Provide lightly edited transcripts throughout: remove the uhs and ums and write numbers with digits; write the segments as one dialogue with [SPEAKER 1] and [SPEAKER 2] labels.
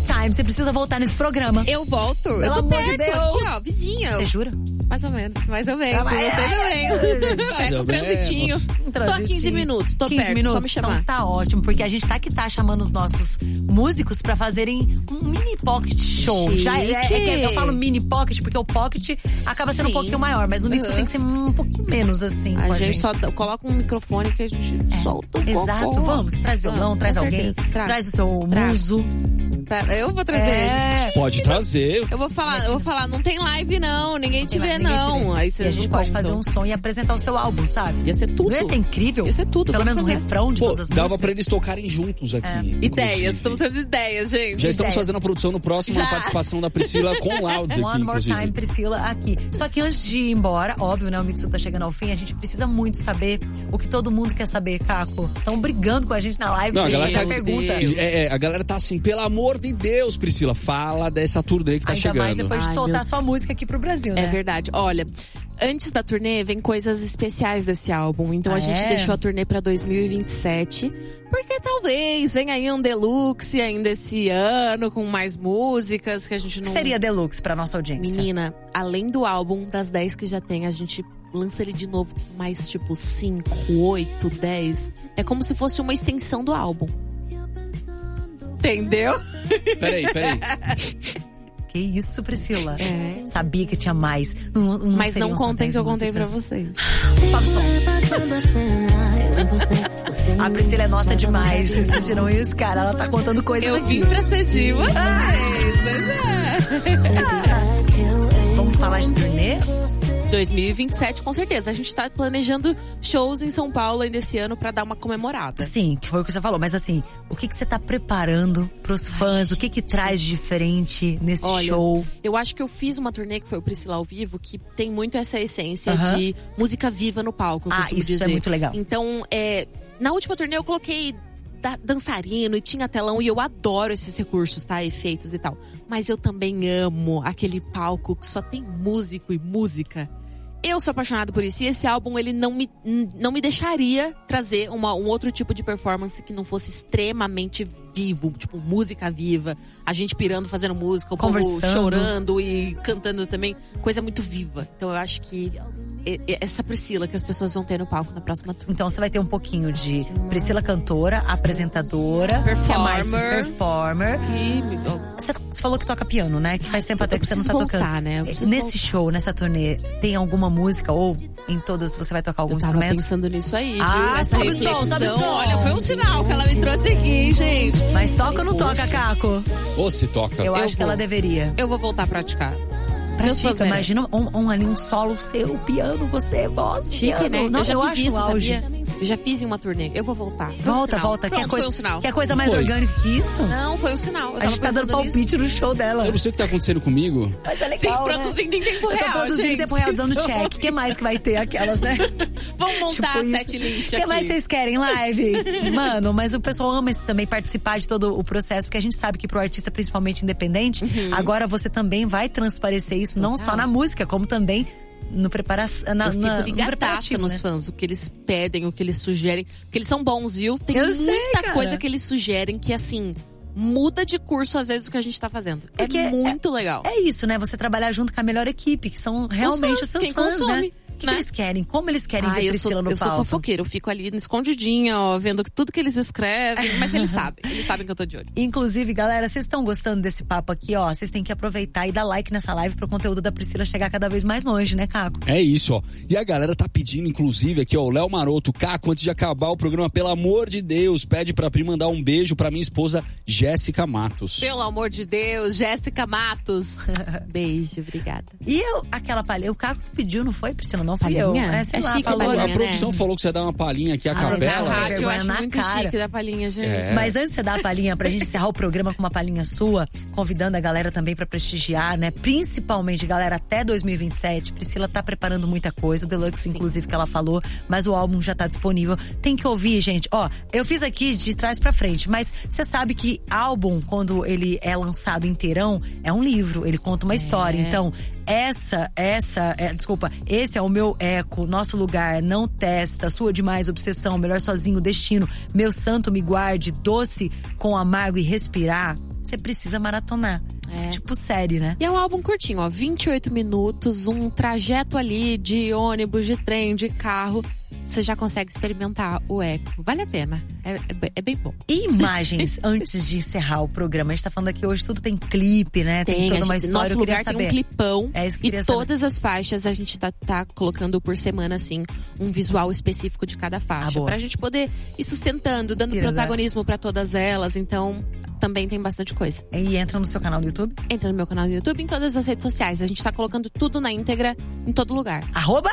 [SPEAKER 1] Time. Você precisa voltar nesse programa.
[SPEAKER 2] Eu volto.
[SPEAKER 1] Pelo
[SPEAKER 2] Eu tô
[SPEAKER 1] amor de
[SPEAKER 2] perto,
[SPEAKER 1] Deus.
[SPEAKER 2] aqui, ó, vizinha.
[SPEAKER 1] Você jura?
[SPEAKER 2] Mais ou menos, mais ou menos.
[SPEAKER 1] Ah,
[SPEAKER 2] Você também. Pega um transitinho. Tô a 15 minutos, tô
[SPEAKER 1] 15
[SPEAKER 2] perto,
[SPEAKER 1] minutos,
[SPEAKER 2] só me chamar.
[SPEAKER 1] Então tá ótimo, porque a gente tá chamando os nossos músicos pra fazerem um mini pocket show.
[SPEAKER 2] Chique.
[SPEAKER 1] Já eu falo mini pocket porque o pocket acaba sendo um pouquinho maior, mas o mix tem que ser um pouquinho menos assim.
[SPEAKER 2] A gente só coloca um microfone que a gente solta um pouco.
[SPEAKER 1] Exato, vamos. Traz violão, traz
[SPEAKER 2] com
[SPEAKER 1] alguém,
[SPEAKER 2] certeza.
[SPEAKER 1] traz o seu muso.
[SPEAKER 2] Eu vou trazer.
[SPEAKER 3] Pode trazer.
[SPEAKER 2] Eu vou falar, não tem live não, ninguém te vê não. Aí
[SPEAKER 1] E a
[SPEAKER 2] vocês
[SPEAKER 1] gente
[SPEAKER 2] não
[SPEAKER 1] pode
[SPEAKER 2] contam.
[SPEAKER 1] fazer um som e apresentar o seu álbum, sabe?
[SPEAKER 2] Ia ser tudo.
[SPEAKER 1] Não ia ser incrível?
[SPEAKER 2] Ia ser tudo,
[SPEAKER 1] Pelo
[SPEAKER 2] vamos
[SPEAKER 1] menos um
[SPEAKER 2] fazer.
[SPEAKER 1] refrão de
[SPEAKER 3] Pô,
[SPEAKER 1] todas as
[SPEAKER 3] dava
[SPEAKER 1] músicas.
[SPEAKER 3] pra eles tocarem juntos aqui.
[SPEAKER 2] Ideias,
[SPEAKER 3] inclusive.
[SPEAKER 2] estamos fazendo ideias, gente.
[SPEAKER 3] Já estamos
[SPEAKER 1] ideias.
[SPEAKER 3] fazendo a produção no próximo, a participação da Priscila com o áudio aqui,
[SPEAKER 1] One more
[SPEAKER 3] inclusive.
[SPEAKER 1] time, Priscila, aqui. Só que antes de ir embora, óbvio, né? O Mixu tá chegando ao fim, a gente precisa muito saber o que todo mundo quer saber, Caco. Estão brigando com a gente na live,
[SPEAKER 3] Não, a
[SPEAKER 1] pra
[SPEAKER 3] galera
[SPEAKER 1] gente
[SPEAKER 3] tá-
[SPEAKER 1] pergunta.
[SPEAKER 3] A galera tá assim, pelo amor de Deus, Priscila, fala dessa turnê que tá
[SPEAKER 1] Ainda
[SPEAKER 3] chegando.
[SPEAKER 1] mais depois de
[SPEAKER 2] Ai,
[SPEAKER 1] soltar
[SPEAKER 2] meu-
[SPEAKER 1] sua música aqui pro Brasil, né?
[SPEAKER 2] É verdade. Olha, antes da turnê vem coisas especiais desse álbum. Então a gente deixou a turnê pra 2027. Porque talvez venha aí um deluxe ainda esse ano, com mais músicas que a gente
[SPEAKER 1] O
[SPEAKER 2] não...
[SPEAKER 1] que seria deluxe pra nossa audiência?
[SPEAKER 2] Menina, além do álbum, das 10 que já tem, a gente lança ele de novo com mais tipo 5, 8, 10. É como se fosse uma extensão do álbum. Entendeu?
[SPEAKER 3] Peraí.
[SPEAKER 1] Que isso, Priscila?
[SPEAKER 2] É.
[SPEAKER 1] Sabia que tinha mais.
[SPEAKER 2] Mas
[SPEAKER 1] seriam
[SPEAKER 2] não
[SPEAKER 1] só
[SPEAKER 2] contem
[SPEAKER 1] 10
[SPEAKER 2] que eu contei pra
[SPEAKER 1] músicas.
[SPEAKER 2] vocês.
[SPEAKER 1] Sobe o som. A Priscila é nossa demais. Vocês sentiram isso, cara? Ela tá contando coisas
[SPEAKER 2] Eu
[SPEAKER 1] aqui.
[SPEAKER 2] vim pra ser de vocês,
[SPEAKER 1] Vamos falar de turnê?
[SPEAKER 2] 2027, com certeza. A gente tá planejando shows em São Paulo ainda esse ano pra dar uma comemorada.
[SPEAKER 1] Sim, que foi o que você falou. Mas assim, o que você tá preparando pros fãs? O que traz de diferente nesse
[SPEAKER 2] Olha,
[SPEAKER 1] show?
[SPEAKER 2] eu acho que eu fiz uma turnê que foi o Priscila ao vivo, que tem muito essa essência
[SPEAKER 1] Aham.
[SPEAKER 2] de música viva no palco, eu costumo
[SPEAKER 1] isso
[SPEAKER 2] dizer.
[SPEAKER 1] é muito legal.
[SPEAKER 2] Então, na última turnê eu coloquei dançarino e tinha telão, e eu adoro esses recursos, tá? Efeitos e tal. Mas eu também amo aquele palco que só tem músico e música. Eu sou apaixonada por isso. E esse álbum, ele não me deixaria trazer um outro tipo de performance que não fosse extremamente vivo. Tipo, música viva. A gente pirando, fazendo música. O povo
[SPEAKER 1] Conversando.
[SPEAKER 2] chorando e cantando também. Coisa muito viva. Então eu acho que essa Priscila que as pessoas vão ter no palco na próxima tour.
[SPEAKER 1] Então você vai ter um pouquinho de Priscila cantora, apresentadora,
[SPEAKER 2] Performer.
[SPEAKER 1] que é mais performer.
[SPEAKER 2] E
[SPEAKER 1] Você falou que toca piano, né? Que faz tempo até que você não tá
[SPEAKER 2] preciso voltar,
[SPEAKER 1] tocando.
[SPEAKER 2] né? Eu preciso
[SPEAKER 1] Nesse show, nessa turnê, tem alguma música ou em todas você vai tocar algum
[SPEAKER 2] eu tava
[SPEAKER 1] instrumento?
[SPEAKER 2] pensando nisso aí,
[SPEAKER 1] Ah,
[SPEAKER 2] viu? Essa
[SPEAKER 1] sobe o som,
[SPEAKER 2] reflexão.
[SPEAKER 1] sobe o som.
[SPEAKER 2] Olha, foi um sinal que ela me trouxe aqui, hein, gente?
[SPEAKER 1] Mas toca ou não toca, Caco?
[SPEAKER 3] Ou se toca.
[SPEAKER 1] Eu acho que
[SPEAKER 2] vou.
[SPEAKER 1] ela deveria.
[SPEAKER 2] Eu vou voltar a praticar. Meus fãs
[SPEAKER 1] Pratica,
[SPEAKER 2] merecem.
[SPEAKER 1] imagina ali um solo seu, piano, você, voz,
[SPEAKER 2] Chique,
[SPEAKER 1] piano.
[SPEAKER 2] né?
[SPEAKER 1] Não,
[SPEAKER 2] eu já
[SPEAKER 1] acho
[SPEAKER 2] fiz isso,
[SPEAKER 1] o auge.
[SPEAKER 2] sabia? Eu já fiz em uma turnê. Eu vou voltar. Foi um
[SPEAKER 1] Volta,
[SPEAKER 2] sinal.
[SPEAKER 1] volta.
[SPEAKER 2] Pronto,
[SPEAKER 1] Quer
[SPEAKER 2] foi um sinal.
[SPEAKER 1] coisa mais
[SPEAKER 3] Foi.
[SPEAKER 1] orgânica que isso?
[SPEAKER 2] Não, foi um sinal. Eu
[SPEAKER 1] A
[SPEAKER 2] tava
[SPEAKER 1] gente tá dando
[SPEAKER 2] pensando nisso.
[SPEAKER 1] palpite no show dela.
[SPEAKER 3] Eu não sei o que tá acontecendo comigo.
[SPEAKER 1] Mas é
[SPEAKER 2] Sim,
[SPEAKER 1] legal, né?
[SPEAKER 2] produzindo em tempo
[SPEAKER 1] Eu tô
[SPEAKER 2] real,
[SPEAKER 1] produzindo em
[SPEAKER 2] gente.
[SPEAKER 1] tempo real, dando check. O que mais que vai ter aquelas, né?
[SPEAKER 2] Vamos montar a set list
[SPEAKER 1] O
[SPEAKER 2] aqui.
[SPEAKER 1] que mais vocês querem? Live? Mano, mas o pessoal ama também participar de todo o processo, porque a gente sabe que pro artista, principalmente independente, agora você também vai transparecer isso, não só na música, como também no preparação.
[SPEAKER 2] Eu fico ligadaça nos
[SPEAKER 1] né?
[SPEAKER 2] fãs, o que eles pedem, o que eles sugerem. Porque eles são bons, viu? Tem
[SPEAKER 1] Eu
[SPEAKER 2] muita
[SPEAKER 1] sei, cara.
[SPEAKER 2] coisa que eles sugerem que, assim, muda de curso às vezes o que a gente tá fazendo.
[SPEAKER 1] Porque
[SPEAKER 2] é muito legal.
[SPEAKER 1] É isso, né? Você trabalhar junto com a melhor equipe, que são realmente os seus
[SPEAKER 2] quem
[SPEAKER 1] fãs,
[SPEAKER 2] consome,
[SPEAKER 1] né? O que
[SPEAKER 2] né?
[SPEAKER 1] eles querem? Como eles querem ver
[SPEAKER 2] eu
[SPEAKER 1] Priscila no
[SPEAKER 2] sou
[SPEAKER 1] palco?
[SPEAKER 2] fofoqueira, eu fico ali escondidinha, ó, vendo tudo que eles escrevem, mas eles sabem que eu tô de olho.
[SPEAKER 1] Inclusive, galera, vocês estão gostando desse papo aqui, ó? Vocês têm que aproveitar e dar like nessa live pro conteúdo da Priscila chegar cada vez mais longe, né, Caco?
[SPEAKER 3] É isso, ó. E a galera tá pedindo, inclusive, aqui, ó, o Léo Maroto, Caco, antes de acabar o programa, pelo amor de Deus, pede pra Pri mandar um beijo pra minha esposa, Jéssica Matos.
[SPEAKER 2] Pelo amor de Deus, Jéssica Matos. Beijo, obrigada.
[SPEAKER 1] E aquela palhinha, o Caco que pediu, não foi, Priscila? Não fui eu.
[SPEAKER 2] Palhinha?
[SPEAKER 1] Sei
[SPEAKER 2] É
[SPEAKER 1] lá,
[SPEAKER 2] chique a
[SPEAKER 1] falou,
[SPEAKER 2] palhinha,
[SPEAKER 3] A
[SPEAKER 1] né?
[SPEAKER 3] produção falou que você ia dar uma palhinha aqui, a
[SPEAKER 2] Na
[SPEAKER 3] capela.
[SPEAKER 2] rádio eu
[SPEAKER 1] vergonha
[SPEAKER 2] acho
[SPEAKER 1] na
[SPEAKER 2] muito
[SPEAKER 1] cara.
[SPEAKER 2] chique da palhinha, gente.
[SPEAKER 3] É.
[SPEAKER 1] Mas antes de você dar a palhinha pra gente encerrar o programa com uma palhinha sua, convidando a galera também pra prestigiar, né? Principalmente, galera, até 2027. Priscila tá preparando muita coisa, o Deluxe, inclusive, que ela falou, mas o álbum já tá disponível. Tem que ouvir, gente. Ó, eu fiz aqui de trás pra frente, mas você sabe que álbum, quando ele é lançado inteirão, é um livro, ele conta uma história. Então, esse é o meu eco, nosso lugar, não testa, sua demais obsessão, melhor sozinho, destino, meu santo me guarde, doce com amargo e respirar. você precisa maratonar.
[SPEAKER 2] É.
[SPEAKER 1] Tipo série, né?
[SPEAKER 2] E é um álbum curtinho, ó, 28 minutos, um trajeto ali de ônibus, de trem, de carro. Você já consegue experimentar o eco. Vale a pena. É bem bom.
[SPEAKER 1] E imagens antes de encerrar o programa? A gente tá falando aqui hoje, tudo tem clipe, né? Tem toda uma história.
[SPEAKER 2] Nosso lugar tem um clipão.
[SPEAKER 1] É isso que eu queria
[SPEAKER 2] e
[SPEAKER 1] saber.
[SPEAKER 2] todas as faixas a gente tá colocando por semana, assim, um visual específico de cada faixa.
[SPEAKER 1] Boa.
[SPEAKER 2] Pra gente poder ir sustentando, dando protagonismo pra todas elas. Então, também tem bastante coisa.
[SPEAKER 1] E entra no seu canal do YouTube?
[SPEAKER 2] Entra no meu canal do YouTube, em todas as redes sociais. A gente tá colocando tudo na íntegra, em todo lugar.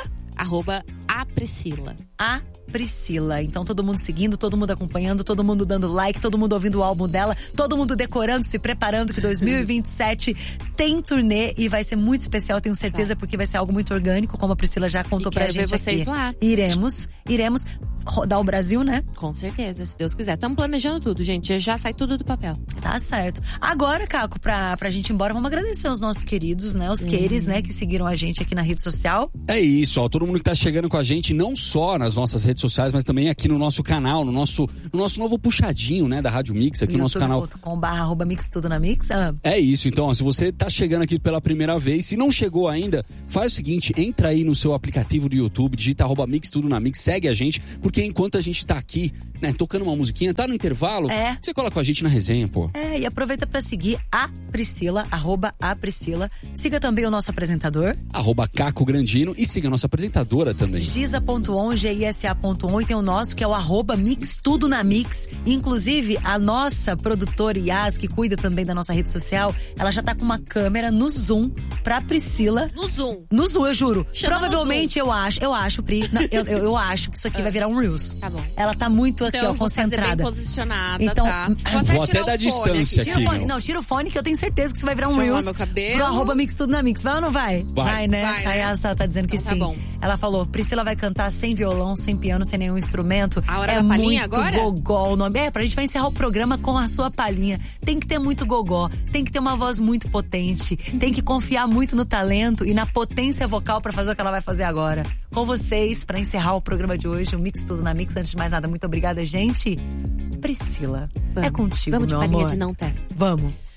[SPEAKER 1] @
[SPEAKER 2] a Priscila.
[SPEAKER 1] A Priscila. Então todo mundo seguindo, todo mundo acompanhando, todo mundo dando like, todo mundo ouvindo o álbum dela, todo mundo decorando, se preparando que 2027 tem turnê e vai ser muito especial, tenho certeza, porque vai ser algo muito orgânico, como a Priscila já contou pra gente
[SPEAKER 2] ver vocês
[SPEAKER 1] aqui.
[SPEAKER 2] Lá.
[SPEAKER 1] Iremos rodar o Brasil, né?
[SPEAKER 2] Com certeza, se Deus quiser. Estamos planejando tudo, gente. Já sai tudo do papel.
[SPEAKER 1] Tá certo. Agora, Caco, pra gente ir embora, vamos agradecer aos nossos queridos, né? Os queires, né? Que seguiram a gente aqui na rede social.
[SPEAKER 3] É isso, ó. Todo mundo que tá chegando com a gente, não só nas nossas redes sociais, mas também aqui no nosso canal, no nosso novo puxadinho, né? Da Rádio Mix, aqui no nosso canal.
[SPEAKER 1] youtube.com/mix tudo na Mix.
[SPEAKER 3] É isso, então, ó, se você tá chegando aqui pela primeira vez, se não chegou ainda, faz o seguinte, entra aí no seu aplicativo do YouTube, digita @mix tudo na Mix, segue a gente, porque enquanto a gente tá aqui, né, tocando uma musiquinha, tá no intervalo, você cola com a gente na resenha, pô.
[SPEAKER 1] E aproveita pra seguir a Priscila, @a_Priscila. Siga também o nosso apresentador,
[SPEAKER 3] @Caco Grandino, e siga a nossa apresentadora também.
[SPEAKER 1] Gisa.on, GISA.on, e tem o nosso que é o @Mix tudo na Mix. Inclusive, a nossa produtora Yas, que cuida também da nossa rede social, ela já tá com uma câmera no Zoom pra Priscila. No Zoom, eu juro.
[SPEAKER 2] Chama
[SPEAKER 1] provavelmente eu acho, Pri, não, eu acho que isso aqui vai virar um Reels.
[SPEAKER 2] Tá bom.
[SPEAKER 1] Ela tá muito aqui,
[SPEAKER 2] então,
[SPEAKER 1] ó, concentrada.
[SPEAKER 2] Fazer bem posicionada,
[SPEAKER 1] então,
[SPEAKER 2] tá?
[SPEAKER 3] Vou até dar distância aqui.
[SPEAKER 1] Tira o fone. Não, tira o fone que eu tenho certeza que isso vai virar um Reels.
[SPEAKER 2] Meu cabelo.
[SPEAKER 1] Pro @Mix tudo na Mix. Vai ou não vai?
[SPEAKER 3] Vai,
[SPEAKER 1] né?
[SPEAKER 2] Vai,
[SPEAKER 1] A Yasa tá dizendo que
[SPEAKER 2] então,
[SPEAKER 1] sim.
[SPEAKER 2] tá bom.
[SPEAKER 1] Ela falou, Priscila vai cantar sem violão, sem piano, sem nenhum instrumento.
[SPEAKER 2] A hora da palhinha
[SPEAKER 1] muito
[SPEAKER 2] agora?
[SPEAKER 1] Gogó o nome. Pra gente vai encerrar o programa com a sua palhinha. Tem que ter muito gogó, tem que ter uma voz muito potente, tem que confiar muito no talento e na potência vocal pra fazer o que ela vai fazer agora. Com vocês, pra encerrar o programa de hoje, o Mix Tudo na Mix. Antes de mais nada, muito obrigada, gente. Priscila, é contigo,
[SPEAKER 2] Vamos de
[SPEAKER 1] meu
[SPEAKER 2] palhinha
[SPEAKER 1] amor.
[SPEAKER 2] de não testa.
[SPEAKER 1] Vamos.